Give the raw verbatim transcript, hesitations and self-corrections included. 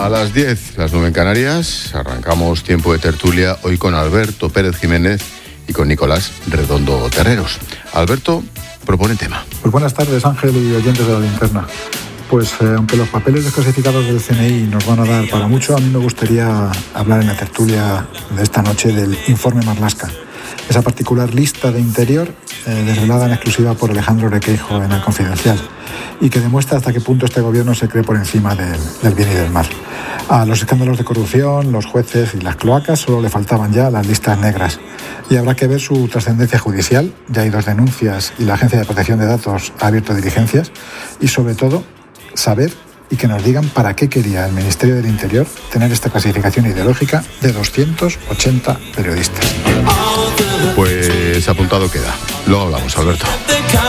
A las diez, las nueve en Canarias, arrancamos tiempo de tertulia hoy con Alberto Pérez Jiménez y con Nicolás Redondo Terreros. Alberto propone tema. Pues buenas tardes, Ángel y oyentes de La Linterna. Pues eh, aunque los papeles desclasificados del C N I nos van a dar para mucho, a mí me gustaría hablar en la tertulia de esta noche del informe Marlaska. Esa particular lista de interior eh, desvelada en exclusiva por Alejandro Requeijo en El Confidencial y que demuestra hasta qué punto este gobierno se cree por encima del, del bien y del mal. A los escándalos de corrupción, los jueces y las cloacas solo le faltaban ya las listas negras. Y habrá que ver su trascendencia judicial. Ya hay dos denuncias y la Agencia de Protección de Datos ha abierto diligencias. Y sobre todo, saber y que nos digan para qué quería el Ministerio del Interior tener esta clasificación ideológica de doscientos ochenta periodistas. Pues apuntado queda. Luego hablamos, Alberto.